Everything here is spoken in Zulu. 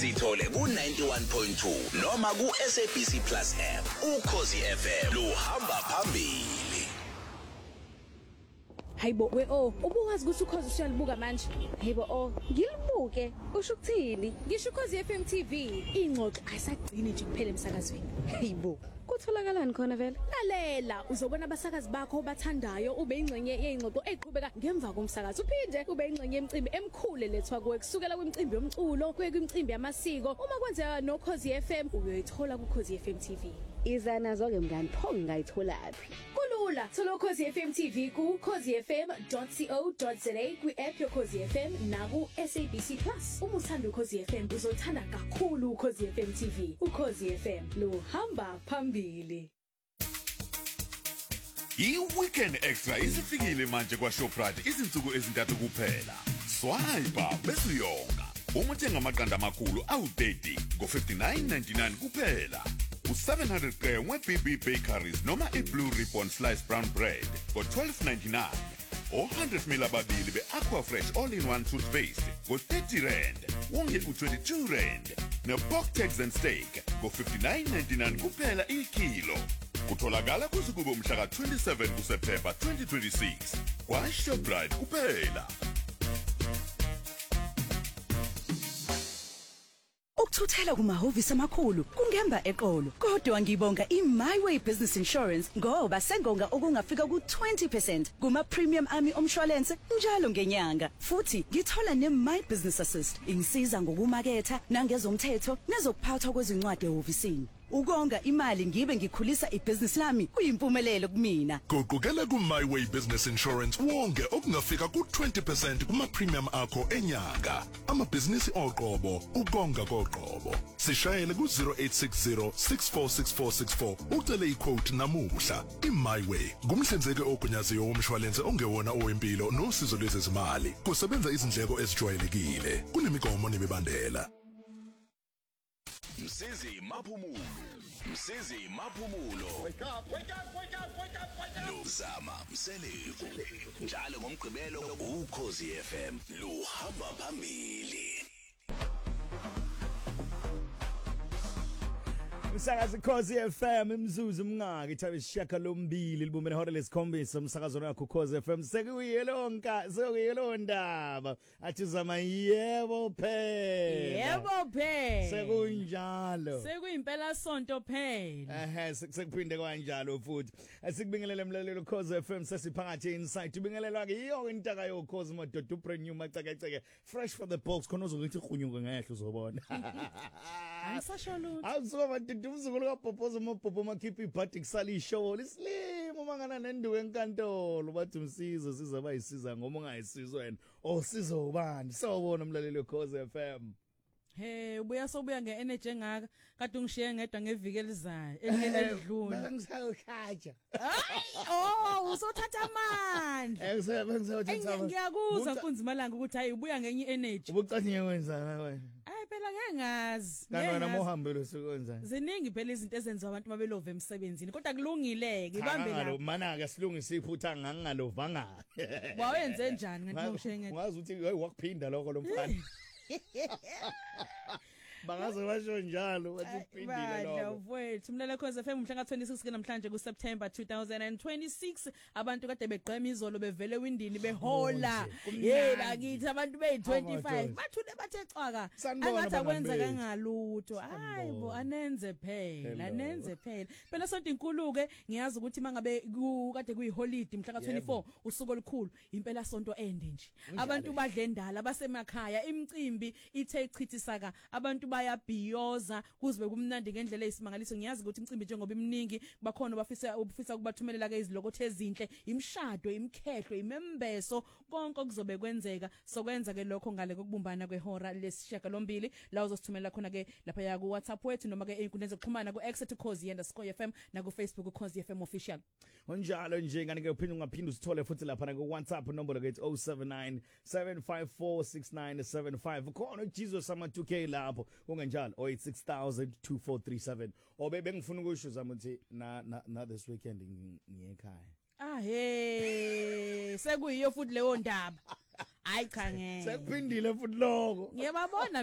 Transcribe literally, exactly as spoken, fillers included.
sithole ku ninety-one point two noma ku S A B C Plus app. Ukhozi F M luhamba phambili. Hayibo we oh ubuwazi ukuthi ukhozi usiyalibuka manje. Hayibo oh ngilibuke usho ukuthini? Ngisho ukhozi F M T V ingxoxo ayisagcini nje kuphela emsakazweni. Hayibo kutholakalani khona vele? Lalela uzobona abasakazi bakho obathandayo ube ingxenye yeingxoxo eqhubeka ngemva komsakazo. Uphinde ube ingxenye yemicimbi emkhulu lethwa kuwe kusukela kwimicimbi yomculo kuye kwimicimbi yamasiko. Uma kwenzeka nokhozi F M uyoyithola kukhozi F M T V. Iza nazo ke mngani pho ngayitholaphi? Kulula thola ukhozi F M T V ku khozi f m dot co dot za kwi-app yokhozi F M naku S A B C Plus. Uma uthanda ukhozi F M uzothanda kakhulu ukhozi F M T V. Ukhozi F M luhamba phambili. I-Weekend Extra isifikile manje kwa-Shoprite izinsuku ezintathu kuphela. Swipe bese uyonga. Uma uthenga amaqanda amakhulu awu-thirty ngo-fifty-nine ninety-nine kuphela. U-seven hundred gram we-B B Bakeries noma i-Blue Ribbon Sliced Brown Bread ngo-twelve ninety-nine. one hundred milliliters ababili be-Aqua Fresh All-in-One Toothpaste ngo-thirty rand. Wonge u-twenty-two rand. Ne-Pork Tex and Steak ngo-fifty-nine ninety-nine kuphela ikilo. Kutholakala kuze kube umhla ka-twenty-seven kuSeptember twenty twenty-six. Kwa-Shoprite kuphela. Ukuthuthela kumahhovisi amakhulu kungemba eqolo kodwa ngibonga iMyWay Business Insurance ngoba sengonga okungafika ku twenty percent kuma premium ami omshwalense njalo ngenyanga futhi ngithola neMy Business Assist ingisiza ngokumaketha nangezomthetho nezokuphathwa kwezincwadi ehhovisini. Ukonga imali ngibe ngikhulisa ibhizinisi lami kuyimpumelelo kumina. Guqukela kuMyWay Business Insurance wonke okungafika ku twenty percent kuma premium akho enyanga. Amabhizinisi oqobo ukonga koqobo. Sishayele ku zero eight six zero six four six four six four ucele iquote namuhla. iMyWay ngumhlinzeki ogunyaziwe womshwalense ongewona owempilo nosizo lwezezimali. Kusebenza izindleko ezijwayelekile. Kunemigomo nemibandela. Msizi Maphumulo. Msizi Maphumulo. Wake up, wake up, wake up, wake up, wake up. Nozama Mseleku. Njalo ngomgqibelo ukhozi F M luhamba phambili. Umsakazo Khosi F M imzuzu mngaka ithabe shaka lombili libumene hora lesikhombisa umsakazo wakho Khosi F M sekuyelonka sekuyelondaba athi zama yebo phela yebo phela sekunjalo sekuyimpela sonto phela ehe sekuphinde kanjalo futhi asikubingelele emlalelo Khosi F M sesiphakathi insight ubingelelwa ke iyo intaka yo Khosi madodo brand new macekeceke fresh for the box khona uzokuthi khunyuke ngehlo uzobona ayisasho lutho awusuka umzukulu kaBhobhoza uMabhobho makhipha ibhadi kusala ishow lislimo mangana nenduku enkantolo bathi umsizo siza bayisiza ngoma ungayisizo wena osizo ubani sawubona umlaleli weKhosi F M. Hey ubuya sobuya nge-energy engaka kade ungishiye ngedwa ngeviki elizayo elidlule bengisayokhaja oh usothatha amandla engisebenzisothatha ngiyakuzwa kunzimalanga ukuthi hayi ubuya ngenye energy ubucanye wenza wena hayi phela ngeke ngazi kanti wena mohambe lo sekwenza ziningi phela izinto ezenziwa abantu mabelove emsebenzini kodwa kulungile ke ibambe la mana ke silungisa iphutha ngangalovanga wawenze njani ngathi ngishiye ngedwa ungazi ukuthi hey wakuphinda lokho lo mfana bangaze basho njalo wathi uphindile lokho mfowethu umlele Khosi F M mhla ka twenty-six ke namhlanje ku September twenty twenty-six abantu kade begqema izolo bevele windini behola hey bakithi abantu be twenty-five bathule bathe cwaka angathi akwenza kangalutho hayibo anenze phela anenze phela phela sonto inkulu ke ngiyazi ukuthi mangabe kade kuyiholiday mhla ka twenty-four usuku olukhulu impela sonto ende nje abantu badle endala basemakhaya imicimbi ithe chithisaka abantu bayabhiyoza kuzibe kumnandi ngendlela eyisimangaliso ngiyazi ukuthi imicimbi njengoba iminingi bakhona bafisa ubufisa kubathumelela ke izilokothe ezinhle imshado imkhehlo imembeso konke okuzobe kwenzeka sokwenza ke lokho ngale kokubumbana kwehora lesishaka lombili la uzosithumela khona ke lapha ya ku WhatsApp wethu noma ke einkundleni zokuxhumana ku X at Khosi underscore F M na ku Facebook Khosi F M official onjalo nje ngani ke uphinde ungaphinde usithole futhi lapha na ku WhatsApp number ke oh seven nine seven five four six nine seven five khona uJesus sama two K lapho ungenjalo oh eight six thousand two four three seven obebe ngifuna ukusho zama ukuthi na na this weekend ngiyekhaya ah hey sekuyiyo futhi leyo ndaba hayi cha ngeke sekuphindile futhi lokho ngiyababona